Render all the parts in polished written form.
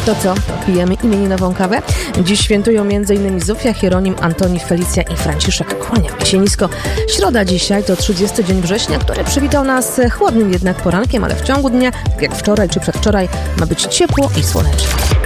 To co? Pijemy imieninową kawę? Dziś świętują m.in. Zofia, Hieronim, Antoni, Felicja i Franciszek. Kłaniamy się nisko. Środa dzisiaj to 30 dzień września, który przywitał nas chłodnym jednak porankiem, ale w ciągu dnia, tak jak wczoraj czy przedwczoraj, ma być ciepło i słonecznie.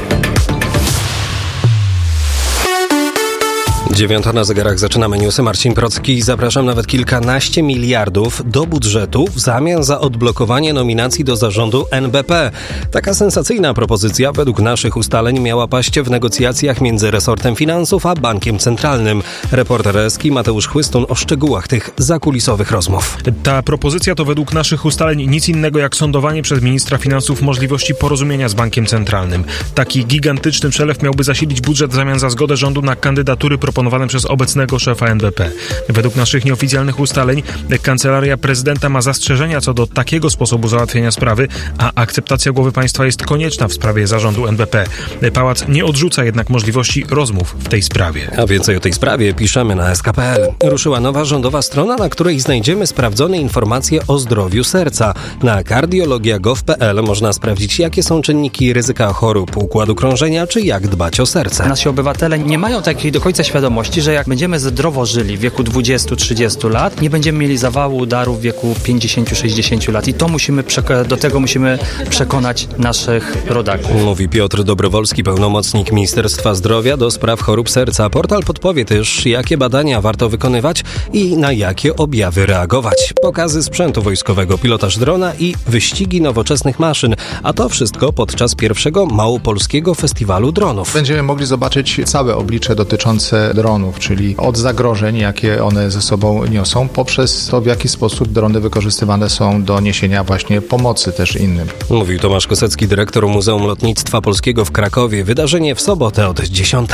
9 na zegarach, zaczynamy newsy. Marcin Procki. Zapraszam. Nawet kilkanaście miliardów do budżetu w zamian za odblokowanie nominacji do zarządu NBP. Taka sensacyjna propozycja według naszych ustaleń miała paść w negocjacjach między resortem finansów a Bankiem Centralnym. Reporter Eski Mateusz Chłystun o szczegółach tych zakulisowych rozmów. Ta propozycja to według naszych ustaleń nic innego jak sondowanie przez ministra finansów możliwości porozumienia z Bankiem Centralnym. Taki gigantyczny przelew miałby zasilić budżet w zamian za zgodę rządu na kandydatury proponowane przez obecnego szefa NBP. Według naszych nieoficjalnych ustaleń Kancelaria Prezydenta ma zastrzeżenia co do takiego sposobu załatwienia sprawy, a akceptacja głowy państwa jest konieczna w sprawie zarządu NBP. Pałac nie odrzuca jednak możliwości rozmów w tej sprawie. A więcej o tej sprawie piszemy na sk.pl. Ruszyła nowa rządowa strona, na której znajdziemy sprawdzone informacje o zdrowiu serca. Na kardiologia.gov.pl można sprawdzić, jakie są czynniki ryzyka chorób układu krążenia, czy jak dbać o serce. Nasi obywatele nie mają takiej do końca świadomości, że jak będziemy zdrowo żyli w wieku 20-30 lat, nie będziemy mieli zawału, udaru w wieku 50-60 lat. I to do tego musimy przekonać naszych rodaków. Mówi Piotr Dobrowolski, pełnomocnik Ministerstwa Zdrowia do spraw chorób serca. Portal podpowie też, jakie badania warto wykonywać i na jakie objawy reagować. Pokazy sprzętu wojskowego, pilotaż drona i wyścigi nowoczesnych maszyn. A to wszystko podczas pierwszego Małopolskiego Festiwalu Dronów. Będziemy mogli zobaczyć całe oblicze dotyczące dronów, czyli od zagrożeń, jakie one ze sobą niosą, poprzez to, w jaki sposób drony wykorzystywane są do niesienia właśnie pomocy też innym. Mówił Tomasz Kosecki, dyrektor Muzeum Lotnictwa Polskiego w Krakowie. Wydarzenie w sobotę od 10.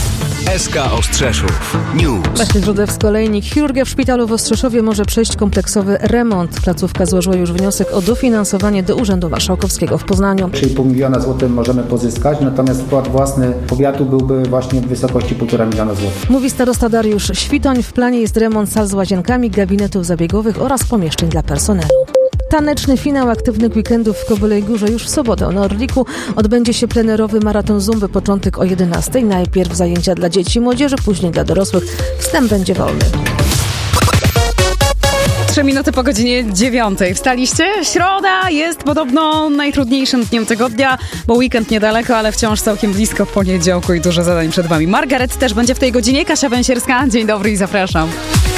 SK Ostrzeszów News. Właśnie Wrzodewsko-Olejnik. Chirurgia w szpitalu w Ostrzeszowie może przejść kompleksowy remont. Placówka złożyła już wniosek o dofinansowanie do Urzędu Marszałkowskiego w Poznaniu. 3,5 miliona złotych możemy pozyskać, natomiast wkład własny powiatu byłby właśnie w wysokości 1,5 miliona złotych. Mówi starosta Dariusz Świtoń. W planie jest remont sal z łazienkami, gabinetów zabiegowych oraz pomieszczeń dla personelu. Taneczny finał aktywnych weekendów w Kobylej Górze już w sobotę. Na Orliku odbędzie się plenerowy maraton zumby, początek o 11:00. Najpierw zajęcia dla dzieci i młodzieży, później dla dorosłych. Wstęp będzie wolny. 3 minuty po godzinie 9. Wstaliście? Środa jest podobno najtrudniejszym dniem tygodnia, bo weekend niedaleko, ale wciąż całkiem blisko poniedziałku i dużo zadań przed wami. Margaret też będzie w tej godzinie. Kasia Węsierska, dzień dobry i zapraszam.